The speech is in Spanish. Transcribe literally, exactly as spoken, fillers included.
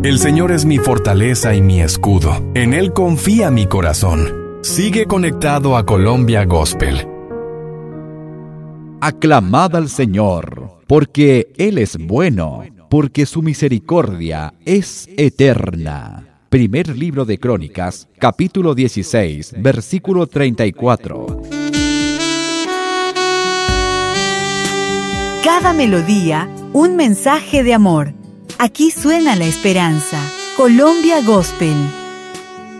El Señor es mi fortaleza y mi escudo. En Él confía mi corazón. Sigue conectado a Colombia Gospel. Aclamad al Señor, porque Él es bueno, porque su misericordia es eterna. Primer libro de Crónicas, capítulo dieciséis, versículo treinta y cuatro. Cada melodía, un mensaje de amor. Aquí suena la esperanza. Colombia Gospel.